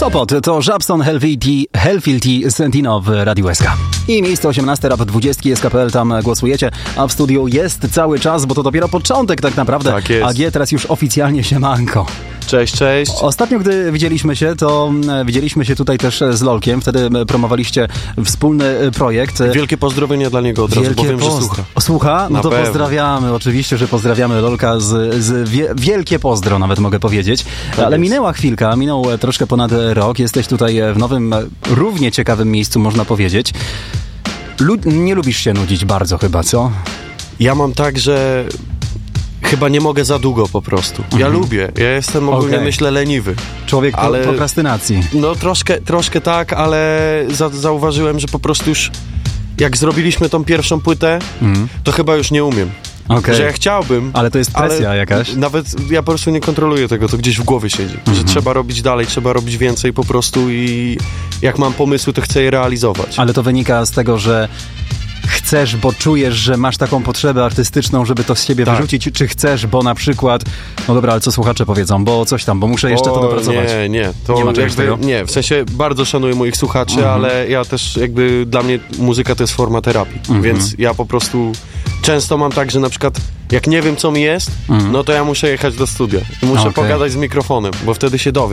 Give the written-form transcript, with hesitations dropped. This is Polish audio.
Sopot to Żabson, Hellfield, Sentino w Radiu SK. I miejsce 18, rap 20 SK.pl, tam głosujecie, a w studiu jest cały czas, bo to dopiero początek tak naprawdę. Tak jest. AG teraz już oficjalnie siemanko. Cześć, cześć. Ostatnio, gdy widzieliśmy się, to widzieliśmy się tutaj też z Lolkiem. Wtedy promowaliście wspólny projekt. Wielkie pozdrowienia dla niego od razu, bo wiem, że słucha. Słucha? No to pewno. Pozdrawiamy. Oczywiście, że pozdrawiamy Lolka wielkie pozdro, nawet mogę powiedzieć. Tak Ale jest. minęła chwilka, minął troszkę ponad rok. Jesteś tutaj w nowym, równie ciekawym miejscu, można powiedzieć. Nie lubisz się nudzić bardzo chyba, co? Ja mam tak, że chyba nie mogę za długo po prostu. Ja lubię. Ja jestem ogólnie, myślę, leniwy. Człowiek ale prokrastynacji. No troszkę tak, ale zauważyłem, że po prostu już jak zrobiliśmy tą pierwszą płytę, to chyba już nie umiem. Okay. Że ja chciałbym. Ale to jest presja jakaś. Nawet ja po prostu nie kontroluję tego, to gdzieś w głowie siedzi. Że trzeba robić dalej, trzeba robić więcej po prostu i jak mam pomysły, to chcę je realizować. Ale to wynika z tego, że chcesz, bo czujesz, że masz taką potrzebę artystyczną, żeby to z siebie wyrzucić, czy chcesz, bo na przykład, no dobra, ale co słuchacze powiedzą, bo coś tam, bo muszę jeszcze to dopracować. Nie. To nie ma czegoś tego? Nie, w sensie bardzo szanuję moich słuchaczy, ale ja też jakby dla mnie muzyka to jest forma terapii, więc ja po prostu często mam tak, że na przykład jak nie wiem, co mi jest, no to ja muszę jechać do studia i muszę pogadać z mikrofonem, bo wtedy się dowiem.